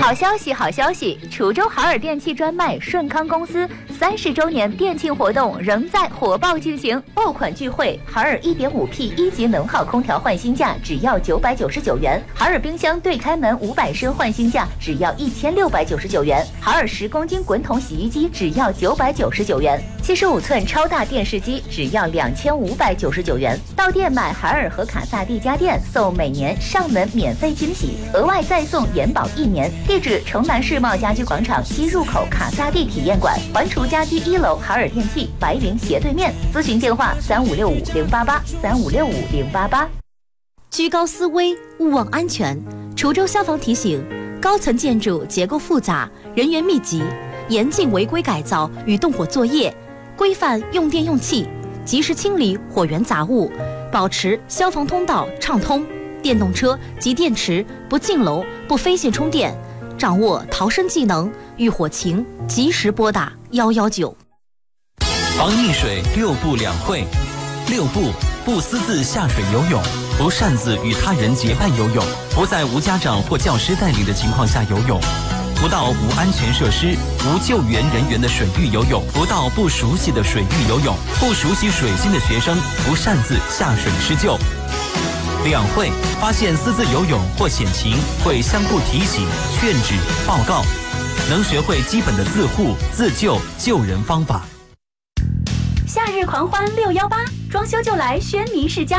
好消息，好消息！滁州海尔电器专卖顺康公司30周年店庆活动仍在火爆进行，爆款聚会，海尔 1.5P 1级能耗空调换新价只要999元，海尔冰箱对开门500升换新价只要1699元，海尔10公斤滚筒洗衣机只要999元，75寸超大电视机只要2599元。到店买海尔和卡萨帝家电，送每年上门免费惊喜，额外再送延保1年。地址：城南世贸家居广场西入口卡萨帝体验馆，环厨家居1楼海尔电器白云斜对面。咨询电话3565-088，3565-088。 居高思危，勿忘安全。滁州消防提醒：高层建筑结构复杂，人员密集，严禁违规改造与动火作业，规范用电用气，及时清理火源杂物，保持消防通道畅通。电动车及电池不进楼、不飞线充电，掌握逃生技能，遇火情及时拨打119。 防溺水6不2会。6不：不私自下水游泳，不擅自与他人结伴游泳，不在无家长或教师带领的情况下游泳，不到无安全设施、无救援人员的水域游泳，不到不熟悉的水域游泳，不熟悉水性的学生不擅自下水施救。2会：发现私自游泳或险情，会相互提醒、劝止、报告，能学会基本的自护、自救、救人方法。 夏日狂欢618，装修就来轩尼诗家。